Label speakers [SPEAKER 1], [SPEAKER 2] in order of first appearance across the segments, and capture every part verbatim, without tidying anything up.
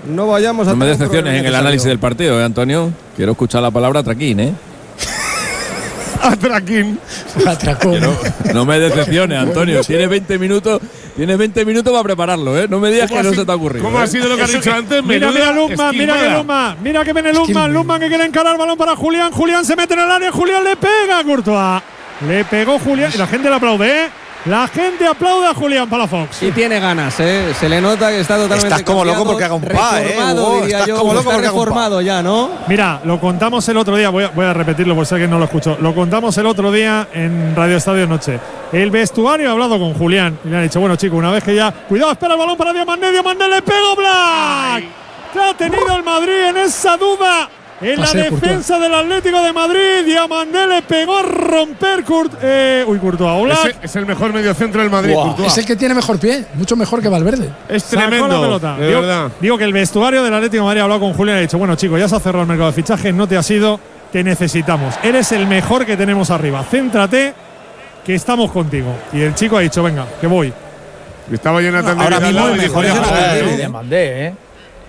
[SPEAKER 1] no vayamos a...
[SPEAKER 2] No me decepciones en el análisis del partido, ¿eh, Antonio? Quiero escuchar la palabra traquín, ¿eh?
[SPEAKER 3] Atraquín.
[SPEAKER 4] Atracón.
[SPEAKER 2] No, no me decepciones, Antonio. Tienes veinte minutos, tienes veinte minutos para prepararlo, ¿eh? No me digas que no se te ha ocurrido.
[SPEAKER 3] ¿Cómo
[SPEAKER 2] ¿eh?
[SPEAKER 3] ha sido lo que has dicho antes?
[SPEAKER 5] Mira, mira Luzman, mira que
[SPEAKER 3] Luzman.
[SPEAKER 5] Luzman, mira que viene Luzman, Luzman que quiere encarar, balón para Julián, Julián se mete en el área, Julián le pega a Courtois. Le pegó Julián y la gente le aplaude, ¿eh? La gente aplaude a Julián Palafox.
[SPEAKER 1] Y tiene ganas, ¿eh? Se le nota que está totalmente
[SPEAKER 6] Estás como
[SPEAKER 1] confiado,
[SPEAKER 6] loco porque haga un pa, ¿eh?
[SPEAKER 1] reformado,
[SPEAKER 6] Hugo,
[SPEAKER 1] diría
[SPEAKER 6] estás
[SPEAKER 1] yo,
[SPEAKER 6] como loco
[SPEAKER 1] está
[SPEAKER 6] porque haga un pa.
[SPEAKER 1] reformado ya, ¿no?
[SPEAKER 5] Mira, lo contamos el otro día, voy a, voy a repetirlo por si alguien no lo escuchó. Lo contamos el otro día en Radio Estadio Noche. El vestuario ha hablado con Julián y le ha dicho, bueno chicos, una vez que ya… Cuidado, espera el balón para Diamandé, Diamandé le pegó Black. ¿Qué ha tenido el Madrid en esa duda? En la defensa del Atlético de Madrid, Diamandé le pegó a romper Kurt, eh, uy, Courtois.
[SPEAKER 3] Ese es el mejor mediocentro del Madrid,
[SPEAKER 4] Wow.
[SPEAKER 3] Courtois.
[SPEAKER 4] Es el que tiene mejor pie, mucho mejor que Valverde.
[SPEAKER 3] Es
[SPEAKER 5] Sacó
[SPEAKER 3] tremendo,
[SPEAKER 5] la pelota.
[SPEAKER 3] de
[SPEAKER 5] digo,
[SPEAKER 3] verdad.
[SPEAKER 5] Digo que el vestuario del Atlético de Madrid ha hablado con Julián y ha dicho, bueno chicos, ya se ha cerrado el mercado de fichajes, no te has ido, te necesitamos. Eres el mejor que tenemos arriba. Céntrate, que estamos contigo. Y el chico ha dicho, venga, que voy.
[SPEAKER 3] Estaba Jonathan
[SPEAKER 6] Ahora
[SPEAKER 3] David al
[SPEAKER 6] mismo
[SPEAKER 3] lado
[SPEAKER 6] el
[SPEAKER 3] y
[SPEAKER 6] mejor
[SPEAKER 3] dijo,
[SPEAKER 6] es
[SPEAKER 3] "Ya,
[SPEAKER 6] Jonathan
[SPEAKER 3] joder,
[SPEAKER 6] David".
[SPEAKER 3] ¿no?".
[SPEAKER 7] Demandé, ¿eh?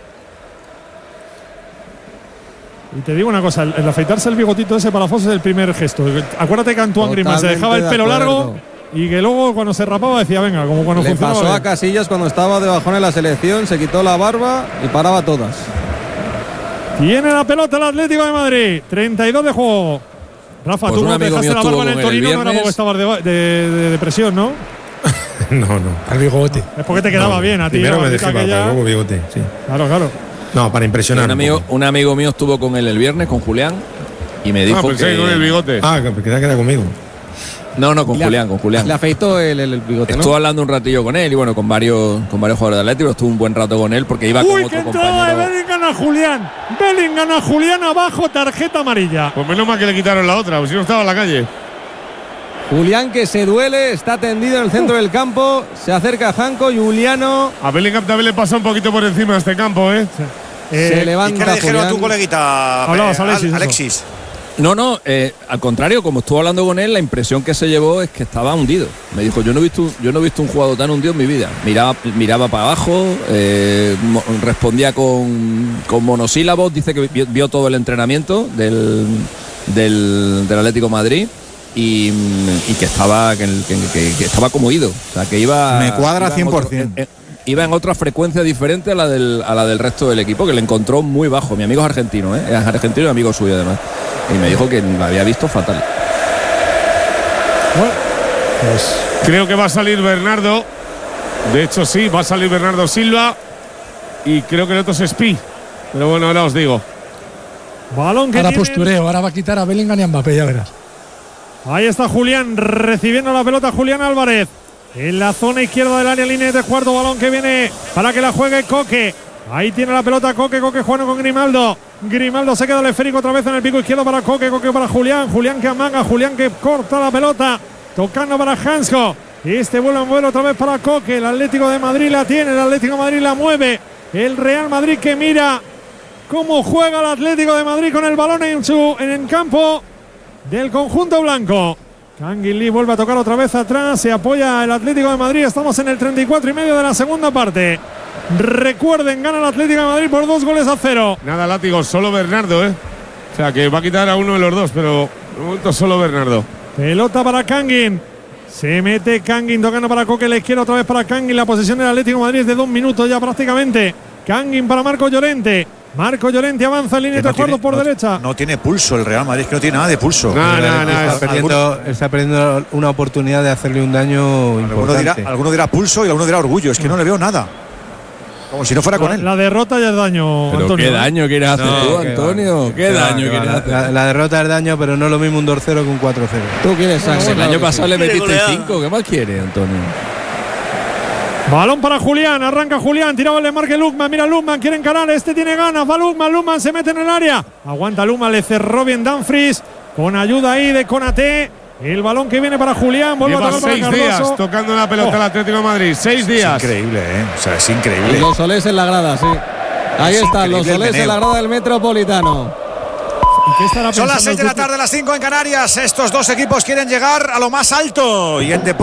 [SPEAKER 5] Y te digo una cosa, el, el afeitarse el bigotito ese para Fox es el primer gesto. Acuérdate que Antoine Griezmann se dejaba el
[SPEAKER 1] de
[SPEAKER 5] pelo
[SPEAKER 1] acuerdo.
[SPEAKER 5] largo y que luego cuando se rapaba decía, venga, como cuando
[SPEAKER 1] Le
[SPEAKER 5] funcionaba.
[SPEAKER 1] pasó a
[SPEAKER 5] bien.
[SPEAKER 1] Casillas cuando estaba de bajón en la selección, se quitó la barba y paraba todas.
[SPEAKER 5] Tiene la pelota el Atlético de Madrid. treinta y dos de juego. Rafa,
[SPEAKER 2] Pues
[SPEAKER 5] tú
[SPEAKER 2] un
[SPEAKER 5] cuando
[SPEAKER 2] amigo
[SPEAKER 5] dejaste
[SPEAKER 2] mío
[SPEAKER 5] la
[SPEAKER 2] estuvo
[SPEAKER 5] barba en el
[SPEAKER 2] con él el
[SPEAKER 5] Torino no era
[SPEAKER 2] viernes.
[SPEAKER 5] porque estabas de, de, de depresión, ¿no?
[SPEAKER 8] No, no.
[SPEAKER 4] Al bigote.
[SPEAKER 5] Es porque te quedaba
[SPEAKER 8] No,
[SPEAKER 5] bien a ti.
[SPEAKER 8] Primero
[SPEAKER 5] la
[SPEAKER 8] me
[SPEAKER 5] barbita
[SPEAKER 8] dejé barba,
[SPEAKER 5] aquella.
[SPEAKER 8] luego bigote, sí.
[SPEAKER 5] Claro, claro.
[SPEAKER 8] No, para impresionar.
[SPEAKER 2] Un amigo, un amigo mío estuvo con él el viernes, con Julián, y me dijo
[SPEAKER 3] Ah, pensé
[SPEAKER 2] que…
[SPEAKER 3] que con el bigote.
[SPEAKER 8] Ah, que que te queda conmigo.
[SPEAKER 2] No, no, con
[SPEAKER 1] Le-
[SPEAKER 2] Julián, con Julián.
[SPEAKER 1] Le afeitó el, el, el bigote, ¿no?
[SPEAKER 2] Estuve hablando un ratillo con él y bueno, con varios, con varios jugadores de Atlético. Estuve un buen rato con él porque iba
[SPEAKER 5] Uy,
[SPEAKER 2] con
[SPEAKER 5] qué
[SPEAKER 2] otro
[SPEAKER 5] entrada de
[SPEAKER 2] compañero.
[SPEAKER 5] Bellingham a Julián. Bellingham a Julián abajo, tarjeta amarilla.
[SPEAKER 3] Pues menos mal que le quitaron la otra, pues si no estaba en la calle.
[SPEAKER 1] Julián que se duele, está tendido en el centro del campo, se acerca a Janko, Juliano
[SPEAKER 3] A Bellingham también le pasa un poquito por encima de este campo, ¿eh?
[SPEAKER 5] Eh,
[SPEAKER 1] se
[SPEAKER 6] ¿Y
[SPEAKER 1] levanta
[SPEAKER 6] qué le dijeron a
[SPEAKER 1] Julián.
[SPEAKER 6] tu coleguita,
[SPEAKER 5] Hablabas,
[SPEAKER 6] eh,
[SPEAKER 5] Alexis, eso.
[SPEAKER 6] Alexis?
[SPEAKER 2] No, no, eh, al contrario, como estuve hablando con él, la impresión que se llevó es que estaba hundido. Me dijo, yo no he visto, yo no he visto un jugador tan hundido en mi vida. Miraba, miraba para abajo, eh, mo- respondía con, con monosílabos, dice que vio, vio todo el entrenamiento del, del, del Atlético de Madrid. Y, y que estaba que, que, que- que estaba como ido, o sea que iba
[SPEAKER 6] Me cuadra
[SPEAKER 2] iba en
[SPEAKER 6] cien por
[SPEAKER 2] otro-
[SPEAKER 6] cien.
[SPEAKER 2] en- en- iba en otra frecuencia diferente a la del a la del resto del equipo, que le encontró muy bajo. Mi amigo es argentino, ¿eh? Es argentino y amigo suyo además, y me dijo que lo había visto fatal.
[SPEAKER 5] Bueno, pues
[SPEAKER 3] Creo que va a salir Bernardo. De hecho, sí, va a salir Bernardo Silva. Y creo que el otro es Spi. Pero bueno, ahora os digo.
[SPEAKER 5] balón que
[SPEAKER 4] Ahora
[SPEAKER 5] tiene.
[SPEAKER 4] postureo, ahora va a quitar a Bellingham y a Mbappé, ya verás.
[SPEAKER 5] Ahí está Julián recibiendo la pelota, Julián Álvarez. En la zona izquierda del área, línea de tres cuartos, balón que viene para que la juegue Coque. Ahí tiene la pelota Coque, Coque jugando con Grimaldo. Grimaldo se queda el esférico otra vez en el pico izquierdo para Coque, Coque para Julián. Julián que amaga, Julián que corta la pelota. Tocando para Hansko. Este vuelve a mover otra vez para Coque. El Atlético de Madrid la tiene, el Atlético de Madrid la mueve. El Real Madrid que mira cómo juega el Atlético de Madrid con el balón en su en el campo del conjunto blanco. Kangin Lee vuelve a tocar otra vez atrás. Se apoya el Atlético de Madrid. Estamos en el treinta y cuatro y medio de la segunda parte. Recuerden, gana el Atlético de Madrid por dos goles a cero.
[SPEAKER 3] Nada, látigo, solo Bernardo, ¿eh? O sea, que va a quitar a uno de los dos, pero de momento solo Bernardo.
[SPEAKER 5] Pelota para Kangin. Se mete Kangin tocando para Coque. La izquierda otra vez para Kangin. La posición del Atlético de Madrid es de dos minutos ya prácticamente. Kangin para Marco Llorente. Marco Llorente avanza en línea de
[SPEAKER 6] Que no
[SPEAKER 5] tres cuartos
[SPEAKER 6] tiene-
[SPEAKER 5] por
[SPEAKER 6] no-
[SPEAKER 5] derecha.
[SPEAKER 6] No tiene pulso el Real Madrid, es que no tiene nada de pulso.
[SPEAKER 3] No, no, no.
[SPEAKER 8] está,
[SPEAKER 3] es-
[SPEAKER 8] perdiendo, está perdiendo una oportunidad de hacerle un daño
[SPEAKER 6] Alguno dirá,
[SPEAKER 8] importante.
[SPEAKER 6] alguno dirá pulso y alguno dirá orgullo. Es que no le veo nada. Como si no fuera con
[SPEAKER 5] La,
[SPEAKER 6] él.
[SPEAKER 5] la derrota ya es daño,
[SPEAKER 2] Pero
[SPEAKER 5] Antonio.
[SPEAKER 2] qué daño quieres hacer
[SPEAKER 8] No,
[SPEAKER 2] tú,
[SPEAKER 8] que
[SPEAKER 2] Antonio,
[SPEAKER 8] va,
[SPEAKER 2] qué
[SPEAKER 8] que va,
[SPEAKER 2] daño
[SPEAKER 8] que va.
[SPEAKER 2] quieres
[SPEAKER 8] La,
[SPEAKER 2] hacer.
[SPEAKER 8] la- la derrota es daño, pero no es lo mismo un dos cero que un cuatro cero.
[SPEAKER 1] Tú quieres sangre.
[SPEAKER 2] el
[SPEAKER 1] claro
[SPEAKER 2] año
[SPEAKER 1] que
[SPEAKER 2] pasado
[SPEAKER 1] sí.
[SPEAKER 2] le metiste
[SPEAKER 9] goleada.
[SPEAKER 2] cinco, ¿qué más quieres, Antonio?
[SPEAKER 5] Balón para Julián, arranca Julián, tiraba el desmarque Lukman, mira Lukman, quiere encarar, este tiene ganas, va Lukman, Lukman se mete en el área, aguanta Lukman, le cerró bien Dumfries, con ayuda ahí de Konaté, el balón que viene para Julián, vuelve a
[SPEAKER 3] Lleva
[SPEAKER 5] tocar para
[SPEAKER 3] seis
[SPEAKER 5] Cardoso.
[SPEAKER 3] días tocando la pelota
[SPEAKER 5] Oh.
[SPEAKER 3] al Atlético de Madrid. Seis
[SPEAKER 6] Es
[SPEAKER 3] días.
[SPEAKER 6] increíble, ¿eh? O sea, es
[SPEAKER 1] Y
[SPEAKER 6] increíble.
[SPEAKER 1] los solés en la grada, sí. Ahí
[SPEAKER 6] Es
[SPEAKER 1] están los
[SPEAKER 6] increíble el
[SPEAKER 1] solés en la
[SPEAKER 6] meneo.
[SPEAKER 1] grada del Metropolitano.
[SPEAKER 5] ¿Y qué estará
[SPEAKER 6] Son las
[SPEAKER 5] pensando
[SPEAKER 6] seis de
[SPEAKER 5] el
[SPEAKER 6] la
[SPEAKER 5] Tuti?
[SPEAKER 6] tarde, las cinco en Canarias. Estos dos equipos quieren llegar a lo más alto. Y en deporte.